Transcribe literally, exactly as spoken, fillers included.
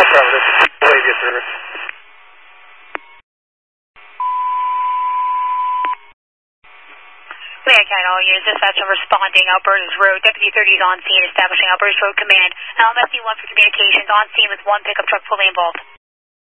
Affirmative. Wavia service. Command County, all units, dispatch responding. Alberta's Road. Deputy thirty is on scene, establishing Alberta's Road Command. L M S D one for communications, on scene with one pickup truck fully involved.